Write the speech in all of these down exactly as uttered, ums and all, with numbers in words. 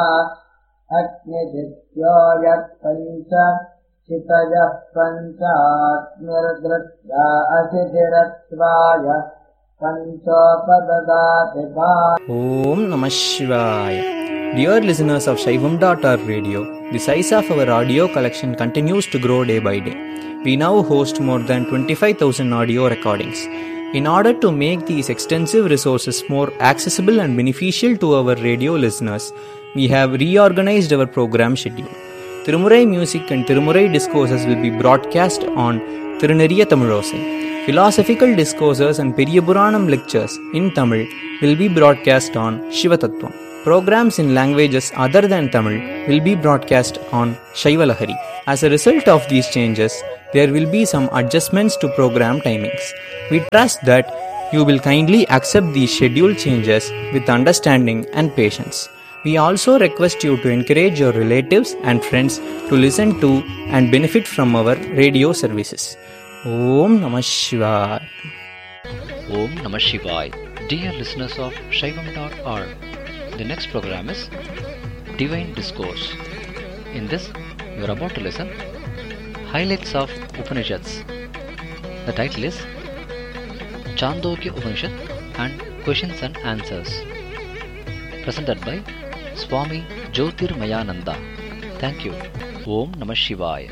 अग्निदित्यो यत्पञ्च चितयः पञ्चाग्निर्दृष्ट्वा असिधिरत्वाय पञ्चोपददाति भा. Om Namah Shivaya. Dear listeners of Shaivam dot org radio, the size of our audio collection continues to grow day by day. We now host more than twenty-five thousand audio recordings. In order to make these extensive resources more accessible and beneficial to our radio listeners, we have reorganized our program schedule. Tirumurai music and Tirumurai discourses will be broadcast on Tiruneriya Tamilosai. Philosophical discourses and Periyapuranam lectures in Tamil will be broadcast on Shivatattvam. Programs in languages other than Tamil will be broadcast on Shaivalahari. As a result of these changes, there will be some adjustments to program timings. We trust that you will kindly accept these schedule changes with understanding and patience. We also request you to encourage your relatives and friends to listen to and benefit from our radio services. Om Namah Shivaya. Om Namah Shivaya. Dear listeners of Shaivam dot org, the next program is Divine Discourse. In this, you are about to listen Highlights of Upanishads. The title is Chandogya Upanishad and Questions and Answers. Presented by Swami Jyotirmayananda. Thank you. Om Namah Shivaya.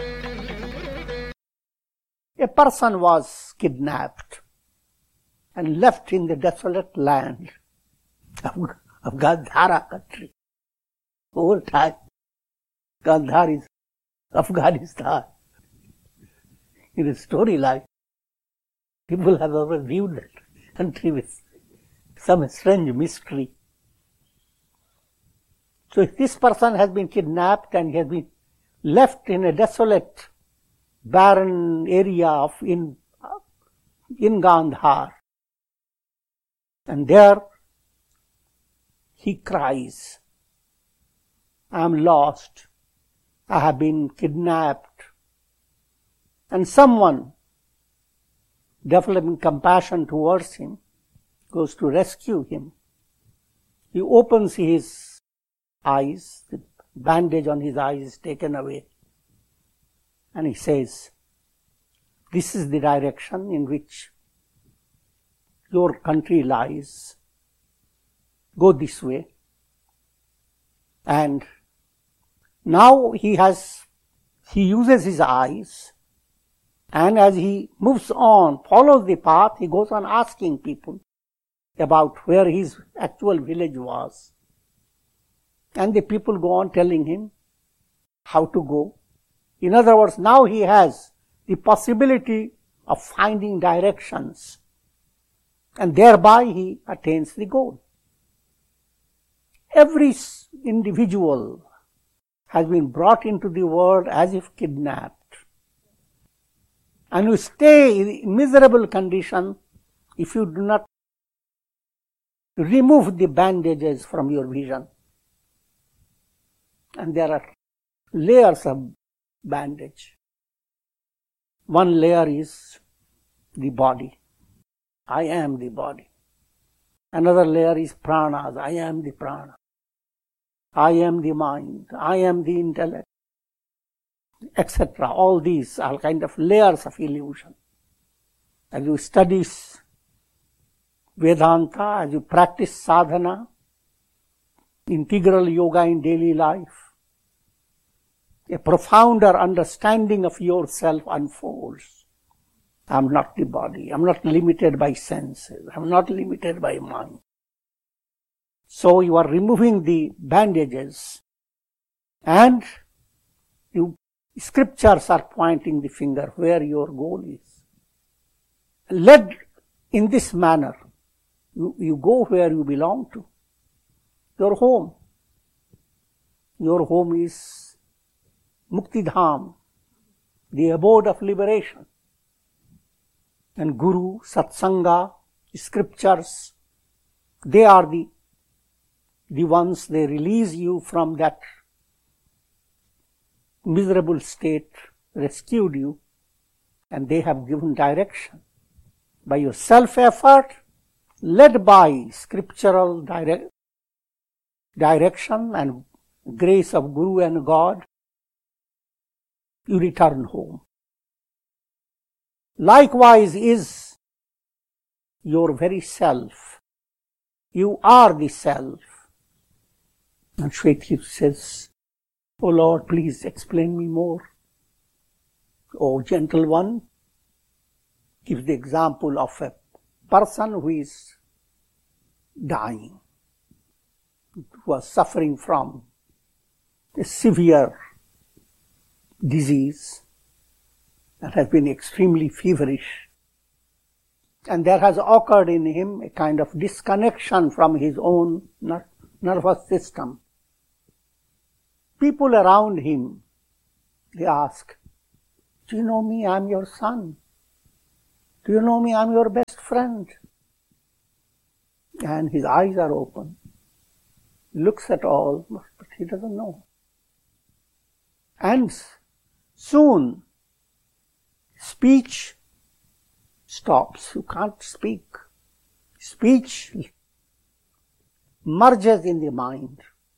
A person was kidnapped and left in the desolate land of, of Gandhara country. Over time, Gandhar is Afghanistan. In a story like, people have ever viewed that country with some strange mystery. So if this person has been kidnapped and he has been left in a desolate, barren area of in, in Gandhar, and there he cries, I am lost, I have been kidnapped. And someone, developing compassion towards him, goes to rescue him. He opens his eyes, the bandage on his eyes is taken away, and he says, this is the direction in which your country lies. Go this way. And now he has, he uses his eyes, and as he moves on, follows the path, he goes on asking people about where his actual village was. And the people go on telling him how to go. In other words, now he has the possibility of finding directions, and thereby he attains the goal. Every individual has been brought into the world as if kidnapped. And you stay in miserable condition if you do not remove the bandages from your vision. And there are layers of bandage. One layer is the body. I am the body. Another layer is pranas. I am the prana. I am the mind. I am the intellect, et cetera. All these are kind of layers of illusion. As you study Vedanta, as you practice sadhana, integral yoga in daily life, a profounder understanding of yourself unfolds. I am not the body. I am not limited by senses. I am not limited by mind. So you are removing the bandages, and you, scriptures are pointing the finger where your goal is. Led in this manner, you, you go where you belong to. Your home. Your home is Muktidham, the abode of liberation. And Guru, Satsanga, scriptures, they are the, the ones, they release you from that miserable state, rescued you, and they have given direction. By your self-effort, led by scriptural direct, direction and grace of Guru and God, you return home. Likewise is your very self. You are the self. And Shvetashri says, "O Lord, please explain me more." O gentle one, gives the example of a person who is dying, who was suffering from a severe disease and has been extremely feverish. And there has occurred in him a kind of disconnection from his own ner- nervous system. People around him, they ask, "Do you know me? I'm your son. Do you know me? I'm your best friend." And his eyes are open. He looks at all, but he doesn't know. And soon, speech stops. You can't speak. Speech merges in the mind.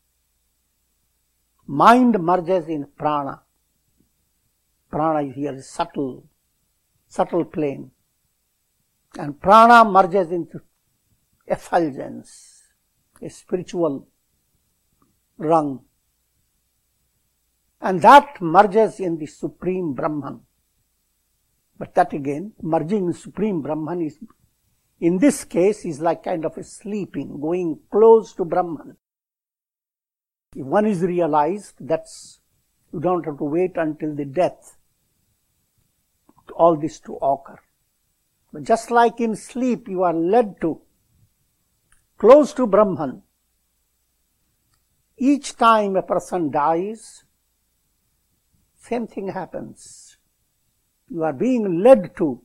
Mind merges in prana. Prana is here a subtle, subtle plane. And prana merges into effulgence, a spiritual rung. And that merges in the Supreme Brahman. But that again, merging in Supreme Brahman is, in this case, is like kind of a sleeping, going close to Brahman. If one is realized, that's, you don't have to wait until the death, all this to occur. But just like in sleep, you are led to close to Brahman. Each time a person dies, same thing happens. You are being led to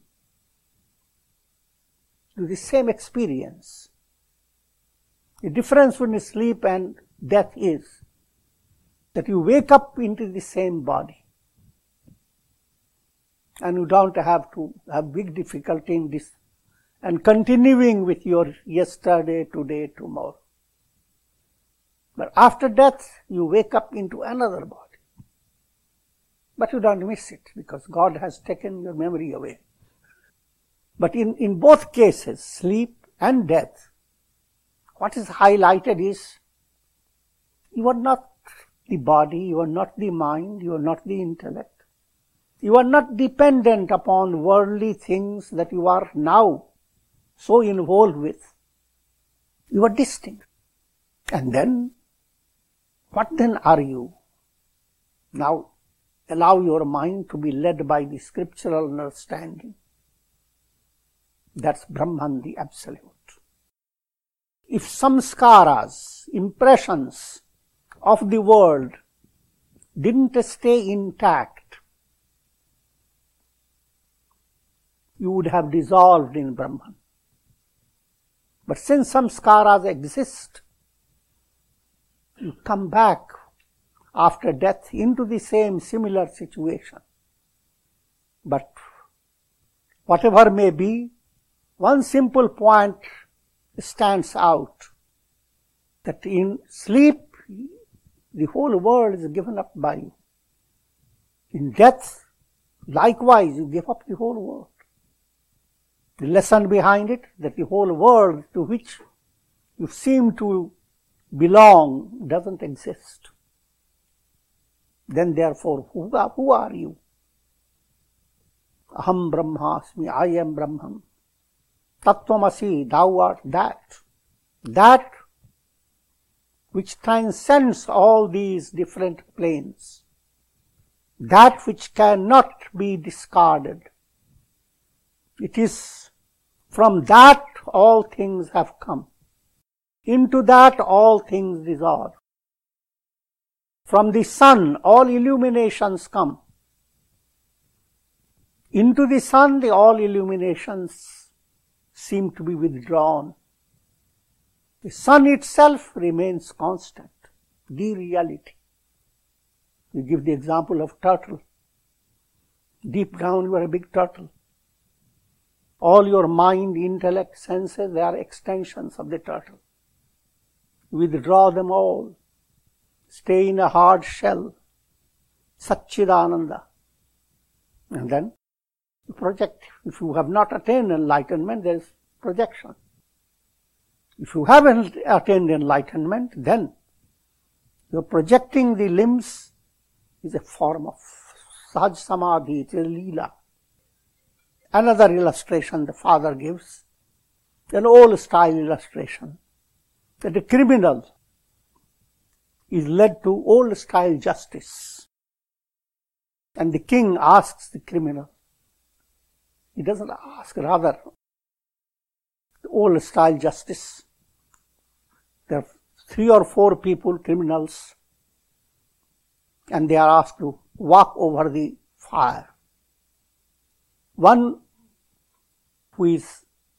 do the same experience. The difference between sleep and death is that you wake up into the same body. And you don't have to have big difficulty in this and continuing with your yesterday, today, tomorrow. But after death, you wake up into another body. But you don't miss it because God has taken your memory away. But in, in both cases, sleep and death, what is highlighted is you are not the body, you are not the mind, you are not the intellect. You are not dependent upon worldly things that you are now so involved with. You are distinct. And then, what then are you? Now, allow your mind to be led by the scriptural understanding. That's Brahman, the Absolute. If samskaras, impressions of the world didn't stay intact, you would have dissolved in Brahman. But since samskaras exist, you come back after death into the same similar situation. But whatever may be, one simple point stands out, that in sleep, the whole world is given up by you. In death, likewise, you give up the whole world. The lesson behind it, that the whole world to which you seem to belong doesn't exist. Then therefore, who are, who are you? Aham Brahmasmi, I am Brahman. Tattvamasi, thou art that. That which transcends all these different planes. That which cannot be discarded. It is from that all things have come. Into that all things dissolve. From the sun all illuminations come. Into the sun the all illuminations seem to be withdrawn. The sun itself remains constant, the reality. We give the example of turtle. Deep down you are a big turtle. All your mind, intellect, senses, they are extensions of the turtle. withdraw them all, stay in a hard shell, Satchidananda. And then you project. If you have not attained enlightenment, there is projection. If you haven't attained enlightenment, then you're projecting the limbs is a form of Sahaj Samadhi, it is Leela. Another illustration the father gives, an old style illustration, that a criminal is led to old style justice. And the king asks the criminal. He doesn't ask, rather, the old style justice. There are three or four people, criminals, and they are asked to walk over the fire. One who is